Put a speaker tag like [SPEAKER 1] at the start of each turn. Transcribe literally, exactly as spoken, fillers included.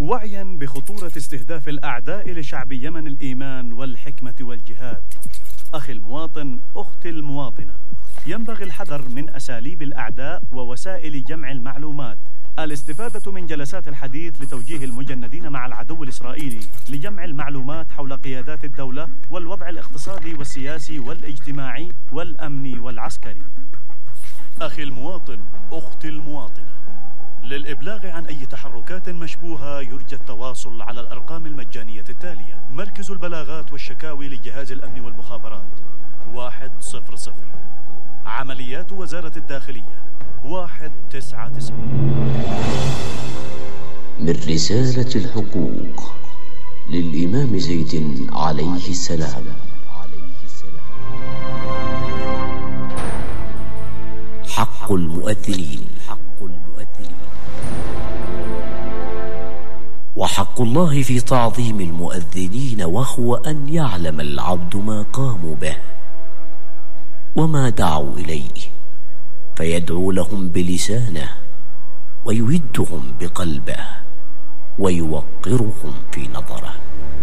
[SPEAKER 1] وعيا بخطورة استهداف الأعداء لشعب يمن الإيمان والحكمة والجهاد. أخي المواطن، أختي المواطنة، ينبغي الحذر من أساليب الأعداء ووسائل جمع المعلومات. الاستفادة من جلسات الحديث لتوجيه المجندين مع العدو الإسرائيلي لجمع المعلومات حول قيادات الدولة والوضع الاقتصادي والسياسي والاجتماعي والأمني والعسكري. أخي المواطن، أختي المواطنة، للإبلاغ عن أي تحركات مشبوهة يرجى التواصل على الأرقام المجانية التالية: مركز البلاغات والشكاوي لجهاز الأمن والمخابرات واحد صفر صفر، عمليات وزارة الداخلية واحد تسعة تسعة.
[SPEAKER 2] من رسالة الحقوق للإمام زيد عليه السلام. حق المؤذنين. وحق الله في تعظيم المؤذنين وهو أن يعلم العبد ما قاموا به وما دعوا إليه، فيدعو لهم بلسانه ويودهم بقلبه ويوقرهم في نظره.